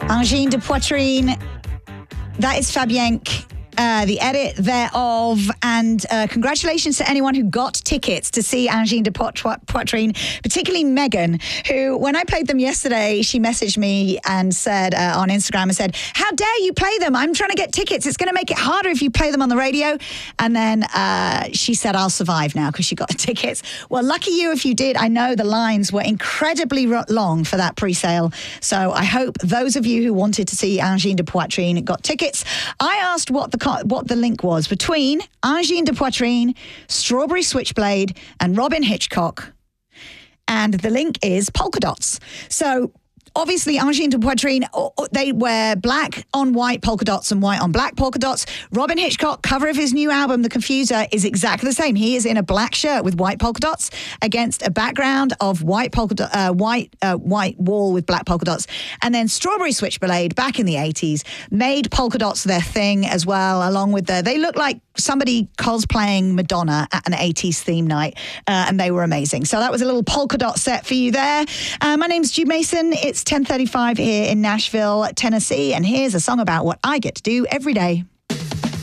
Angine de Poitrine. That is Fabienque. The edit thereof, and congratulations to anyone who got tickets to see Angine de Poitrine, particularly Megan, who, when I played them yesterday, she messaged me and said on Instagram and said, how dare you play them? I'm trying to get tickets. It's going to make it harder if you play them on the radio. And then she said, I'll survive now because she got the tickets. Well, lucky you if you did. I know the lines were incredibly long for that pre-sale. So I hope those of you who wanted to see Angine de Poitrine got tickets. I asked what the link was between Angine de Poitrine, Strawberry Switchblade, and Robyn Hitchcock. And the link is polka dots. So obviously, Angine de Poitrine, they wear black on white polka dots and white on black polka dots. Robyn Hitchcock, cover of his new album, The Confuser, is exactly the same. He is in a black shirt with white polka dots against a background of white wall with black polka dots. And then Strawberry Switchblade, back in the 80s, made polka dots their thing as well, along with they look like somebody cosplaying Madonna at an 80s theme night, and they were amazing. So that was a little polka dot set for you there. My name's Jude Mason. It's 10:35 here in Nashville, Tennessee, and here's a song about what I get to do every day.